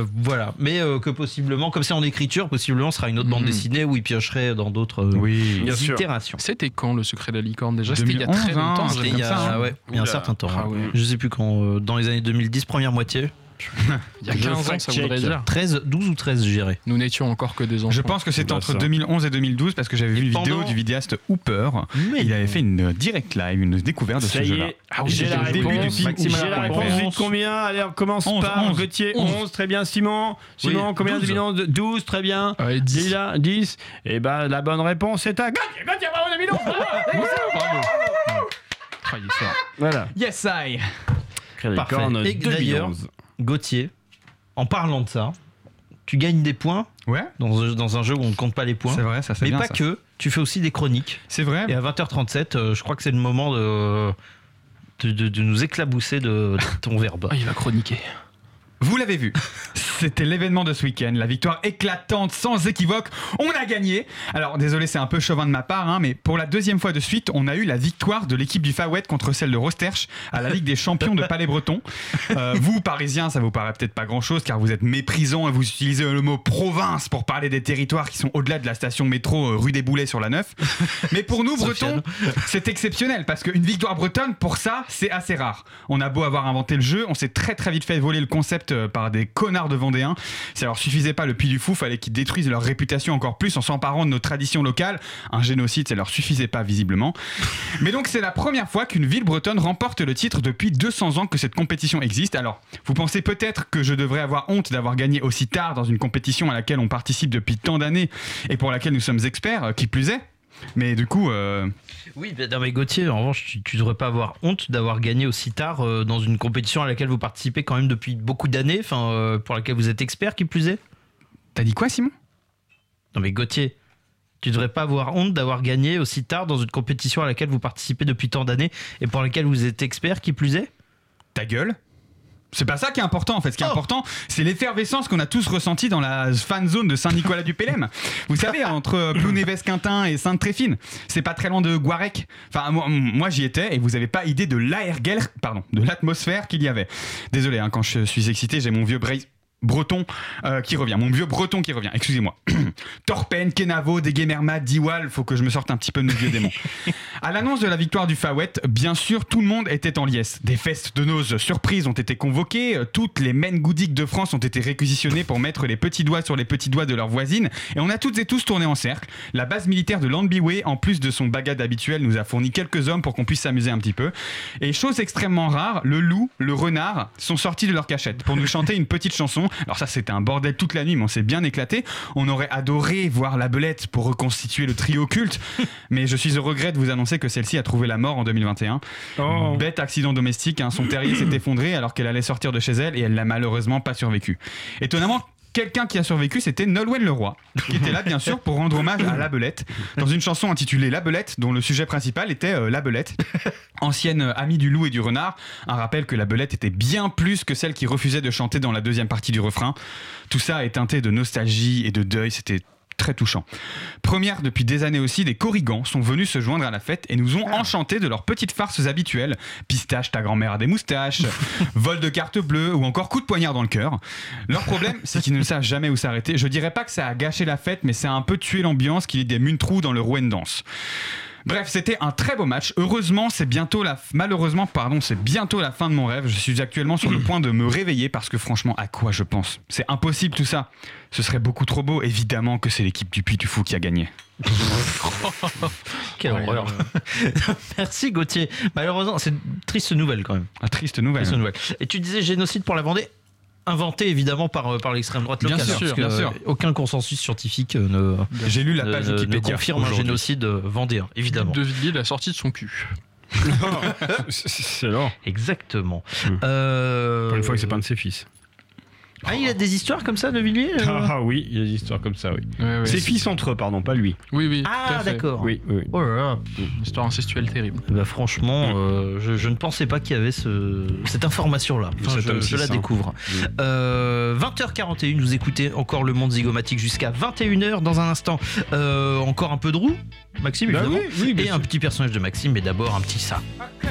Voilà, mais que possiblement, comme c'est en écriture, possiblement ce sera une autre bande dessinée où il piocherait dans d'autres itérations. C'était quand le secret de la licorne déjà? C'était il y a très longtemps. C'était il y a un certain temps. Je sais plus quand, dans les années 2010, première moitié. Il y a 15 ans, ça voudrait dire 12 ou 13, je dirais. Nous n'étions encore que des enfants. Je pense que c'était entre 2011 et 2012 parce que j'avais vu une vidéo du vidéaste Hooper. Il avait fait une direct live, une découverte de ce jeu-là. J'ai la réponse. Vite, combien? Allez, on commence par Gauthier. 11, très bien. Simon, combien? 12, très bien. 10. Et bah, la bonne réponse est à Gauthier, bravo, 2011. Voilà. Yes, I. Parfait. Et d'ailleurs, Gauthier, en parlant de ça, tu gagnes des points dans un jeu où on ne compte pas les points. C'est vrai, ça c'est mais bien. Mais pas que, tu fais aussi des chroniques. C'est vrai. Et à 20h37, je crois que c'est le moment de nous éclabousser de ton verbe. Il va chroniquer. Vous l'avez vu, c'était l'événement de ce week-end, la victoire éclatante, sans équivoque, on a gagné. Alors désolé, c'est un peu chauvin de ma part, mais pour la deuxième fois de suite, on a eu la victoire de l'équipe du Fawet contre celle de Rostersch à la Ligue des Champions de Palais-Breton. Vous, Parisiens, ça vous paraît peut-être pas grand-chose car vous êtes méprisants et vous utilisez le mot province pour parler des territoires qui sont au-delà de la station métro rue des Boulets sur la 9. Mais pour nous, Bretons, c'est exceptionnel parce qu'une victoire bretonne, pour ça, c'est assez rare. On a beau avoir inventé le jeu, on s'est très très vite fait voler le concept par des connards de Vendéens. Ça leur suffisait pas le Puy du Fou, fallait qu'ils détruisent leur réputation encore plus en s'emparant de nos traditions locales. Un génocide, ça leur suffisait pas visiblement. Mais donc c'est la première fois qu'une ville bretonne remporte le titre depuis 200 ans que cette compétition existe. Alors, vous pensez peut-être que je devrais avoir honte d'avoir gagné aussi tard dans une compétition à laquelle on participe depuis tant d'années et pour laquelle nous sommes experts, qui plus est. Mais du coup... Oui, mais Gauthier, en revanche, tu devrais pas avoir honte d'avoir gagné aussi tard dans une compétition à laquelle vous participez quand même depuis beaucoup d'années, pour laquelle vous êtes expert, qui plus est. T'as dit quoi, Simon? Non mais Gauthier, tu devrais pas avoir honte d'avoir gagné aussi tard dans une compétition à laquelle vous participez depuis tant d'années et pour laquelle vous êtes expert, qui plus est. Ta gueule. C'est pas ça qui est important en fait. Ce qui est important, c'est l'effervescence qu'on a tous ressentie dans la fan zone de Saint-Nicolas-du-Pélem. Vous savez, entre Plounévez-Quintin et Sainte-Tréfine, c'est pas très loin de Guarec. Enfin, moi j'y étais et vous avez pas idée de l'atmosphère qu'il y avait. Désolé, quand je suis excité, j'ai mon vieux breton qui revient. Mon vieux breton qui revient, excusez-moi. Torpen, Kenavo, Degemerma, Diwal, faut que je me sorte un petit peu de mes vieux démons. À l'annonce de la victoire du Fawet, bien sûr, tout le monde était en liesse. Des festes de noces surprises ont été convoquées, toutes les men goudiques de France ont été réquisitionnées pour mettre les petits doigts sur les petits doigts de leurs voisines, et on a toutes et tous tourné en cercle. La base militaire de Landbiway, en plus de son bagad habituel, nous a fourni quelques hommes pour qu'on puisse s'amuser un petit peu. Et chose extrêmement rare, le loup, le renard sont sortis de leur cachette pour nous chanter une petite chanson. Alors ça, c'était un bordel toute la nuit, mais on s'est bien éclaté. On aurait adoré voir la belette pour reconstituer le trio culte, mais je suis au regret de vous annoncer que celle-ci a trouvé la mort en 2021. Bête accident domestique, son terrier s'est effondré alors qu'elle allait sortir de chez elle et elle n'a malheureusement pas survécu. Étonnamment, quelqu'un qui a survécu, c'était Nolwenn Leroy, qui était là bien sûr pour rendre hommage à la belette, dans une chanson intitulée La Belette, dont le sujet principal était la belette. Ancienne amie du loup et du renard, un rappel que la belette était bien plus que celle qui refusait de chanter dans la deuxième partie du refrain. Tout ça est teinté de nostalgie et de deuil, c'était très touchant. Première depuis des années aussi, des Corrigans sont venus se joindre à la fête et nous ont enchantés de leurs petites farces habituelles. Pistache, ta grand-mère a des moustaches, vol de carte bleue ou encore coup de poignard dans le cœur. Leur problème, c'est qu'ils ne savent jamais où s'arrêter. Je dirais pas que ça a gâché la fête, mais ça a un peu tué l'ambiance qu'il y ait des muntrous dans le Rouen Dance. Bref, c'était un très beau match. Heureusement, malheureusement, c'est bientôt la fin de mon rêve. Je suis actuellement sur le point de me réveiller parce que franchement, à quoi je pense ? C'est impossible tout ça. Ce serait beaucoup trop beau. Évidemment que c'est l'équipe du Puy du Fou qui a gagné. Quelle horreur. Merci Gauthier. Malheureusement, c'est une triste nouvelle quand même. Triste nouvelle. Et tu disais génocide pour la Vendée ? Inventé évidemment par l'extrême droite locale. Bien sûr. Aucun consensus scientifique J'ai lu la page Wikipédia ne confirme un génocide vendéen, évidemment. De Villiers l'a sortie de son cul. C'est lent. Exactement. Pour une fois que c'est pas un de ses fils. Ah, il y a des histoires comme ça de Villiers Ah oui, il y a des histoires comme ça, oui. Ouais, ses fils entre eux, pardon, pas lui. Oui. Ah, d'accord. Oui. Oh là là. Une histoire incestuelle terrible. Bah, franchement, je ne pensais pas qu'il y avait cette information-là. Enfin, je la découvre. 20h41, vous écoutez encore le monde zygomatique jusqu'à 21h. Dans un instant, encore un peu de roue, Maxime, évidemment. Oui, et un petit personnage de Maxime, mais d'abord un petit ça.